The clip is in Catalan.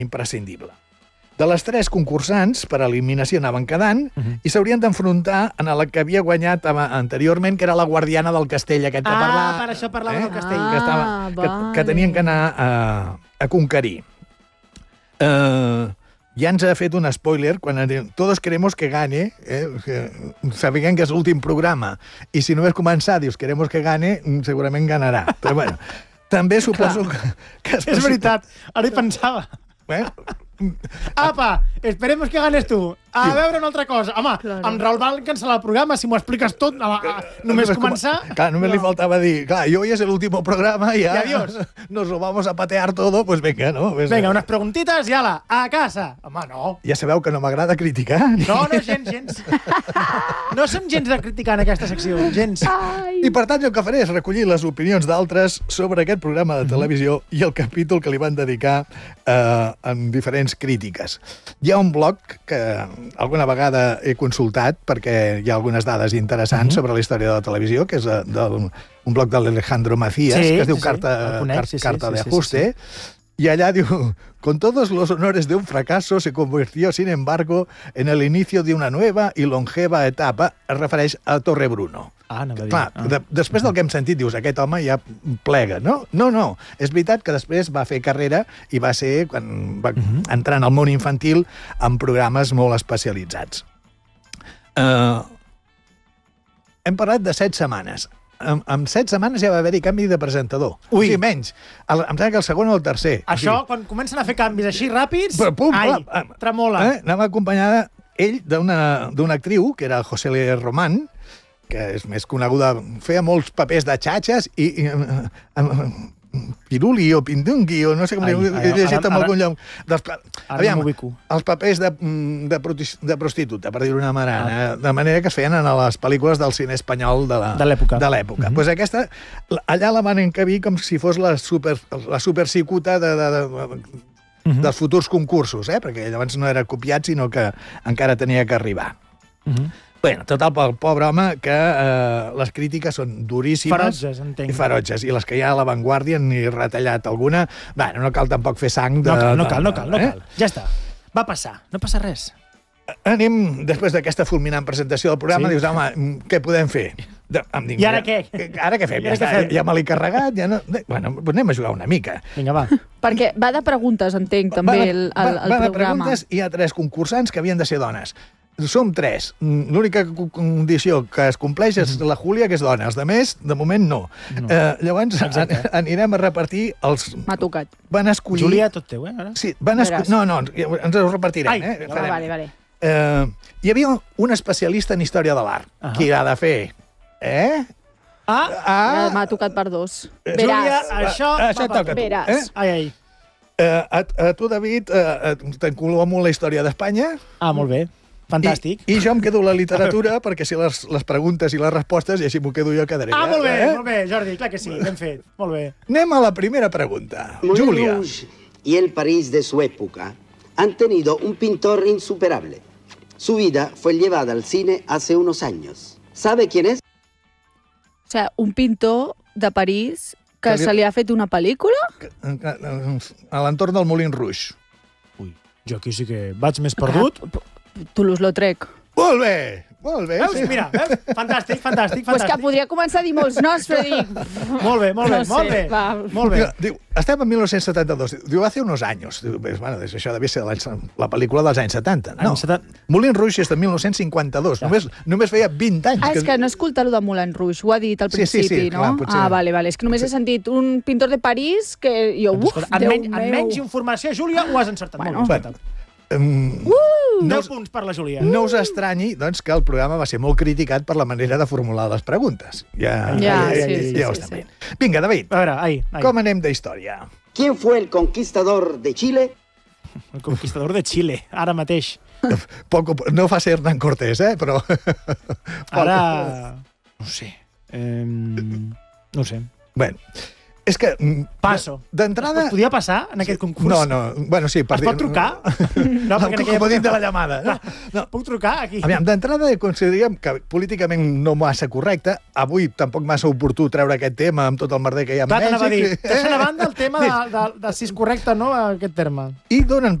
imprescindible. De les 3 concursants, per eliminació anaven quedant, i s'haurien d'enfrontar en la que havia guanyat anteriorment, que era la guardiana del castell aquest que parlava. Per això parlava del castell. Que tenien que anar a conquerir. Ja ens ha fet un spoiler quan diu todos queremos que gane, sabent que és l'últim programa, i si només començar dius queremos que gane, segurament ganarà. Però bueno, també suposo que... És veritat, ara hi pensava. Apa, esperemos que ganes tu. A veure una altra cosa. Home, amb Raül van cancel·lar el programa, si m'ho expliques tot, només començar... Clar, només li faltava dir, clar, yo hoy es el último programa y ya adiós. Nos lo vamos a patear todo, pues venga, ¿no? Venga, unes preguntites i ala, a casa. Home, no. Ja sabeu que no m'agrada criticar. No, gens. No som gens de criticar en aquesta secció, gens. I per tant, jo el que faré és recollir les opinions d'altres sobre aquest programa de televisió i el capítol que li van dedicar en diferents crítiques. Hi ha un blog que alguna vegada he consultat perquè hi ha algunes dades interessants sobre la història de la televisió, que és un blog de l'Alejandro Macías, que es diu Carta de Ajuste, y allá digo, con todos los honores de un fracaso se convirtió, sin embargo, en el inicio de una nueva y longeva etapa, es refereix a Torre Bruno. Clar, després del que hem sentit, dius, aquest home ja plega, no? No, és veritat que després va fer carrera i va ser, quan va entrar en el món infantil, en programes molt especialitzats. Hem parlat de 7 setmanes. En 7 setmanes ja va haver-hi canvi de presentador. O sigui, menys. Em sembla que el segon o el tercer. Això, quan comencen a fer canvis així ràpids, tremola. Anava acompanyada ell d'una actriu, que era José L. Román, que és més coneguda, feia molts papers de xatxes i Piruli o Pindungui, o no sé com he llegit en algun lloc. Aviam, els papers de prostituta, per dir-ho d'una manera, de manera que es feien a les pel·lícules del cine espanyol de l'època. Doncs aquesta, allà la van encabir com si fos la supercicuta dels futurs concursos, perquè llavors no era copiat, sinó que encara tenia que arribar. Bueno, total, pel pobre home, que les crítiques són duríssimes i ferotges, i les que hi ha a l'avantguàrdia ni retallat alguna. Bueno, no cal tampoc fer sang de... No cal. Ja està. Va passar, no passa res. Anem, després d'aquesta fulminant presentació del programa, dius, home, què podem fer? I ara què? Ara què fem? Ja me l'he carregat, ja no... Bueno, anem a jugar una mica. Vinga, va. Perquè va de preguntes, entenc, també, el programa. Va de preguntes, i hi ha 3 concursants que havien de ser dones. Som 3. L'única condició que es compleix és la Júlia, que és dona. Els altres, de moment, no. Llavors, anirem a repartir els... M'ha tocat. Van escollir... Júlia, tot teu, ara? Sí, van escollir... No, ens ho repartirem. Vale. Hi havia un especialista en història de l'art. Qui l'ha de fer? M'ha tocat per 2. Júlia, això toca tu. Veràs. Ai. A tu, David, t'encolua molt la història d'Espanya. Molt bé. Fantàstic. I jo em quedo la literatura, perquè si les preguntes i les respostes, i així m'ho quedo jo, quedaré. Molt bé, Jordi, clar que sí, ben fet. Molt bé. Anem a la primera pregunta. Júlia. Moulin Rouge y el París de su época han tenido un pintor insuperable. Su vida fue llevada al cine hace unos años. ¿Sabe quién es? O sigui, un pintor de París que se li ha fet una pel·lícula? A l'entorn del Moulin Rouge. Ui, jo aquí sí que vaig més perdut. Toulouse-Lautrec. Molt bé. Veus? Sí. Mira, veus? Fantàstic. Pues que podria començar a dir molts noms, però dic... Molt bé. Diu, estem en 1972. Diu, hace unos años. Diu, bueno, això devia ser la pel·lícula dels anys 70. No, Moulin Rouge és de 1952. Només feia 20 anys. És que no escolta allò de Moulin Rouge. Ho ha dit al principi, no? Vale. És que només he sentit un pintor de París que jo, amb menys informació, Júlia, ho has encertat. Molt bé. 10 punts per la Júlia. No us estranyi, doncs, que el programa va ser molt criticat per la manera de formular les preguntes. Ja ho estem veient. Vinga, David, a veure, com anem d'història? ¿Quién fue el conquistador de Chile? El conquistador de Chile, ara mateix. No fa ser Hernán Cortés, però... Ara... No sé. Bueno, És que... Passo. D'entrada... Es podia passar en aquest concurs? No. Bueno, sí. Es pot trucar? No, perquè com dit de la llamada. No. Puc trucar aquí? Aviam, d'entrada consideraríem que políticament no massa correcte. Avui tampoc massa oportú treure aquest tema amb tot el merder que hi ha a Mèxic. T'anava a dir, deixant a banda el tema de si és correcte o no aquest terme. I donen